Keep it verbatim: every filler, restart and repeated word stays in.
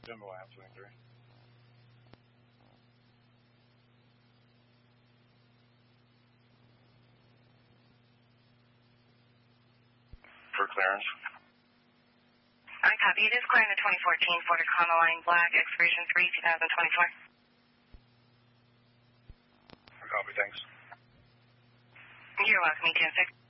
Jimbo Lamb twenty-three. For clearance. I copy. It is clearing the twenty fourteen Ford Econoline Black, expiration three twenty twenty-four. I copy, thanks. You're welcome, E ten six.